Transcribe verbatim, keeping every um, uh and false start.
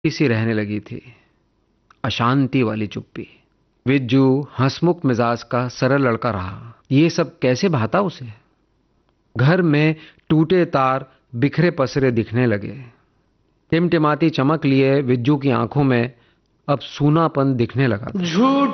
सी रहने लगी थी, अशांति वाली चुप्पी। विज्जू हंसमुख मिजाज का सरल लड़का रहा। ये सब कैसे भाता उसे? घर में टूटे तार बिखरे पसरे दिखने लगे। टिमटिमाती चमक लिए विज्जू की आंखों में अब सूनापन दिखने लगा था।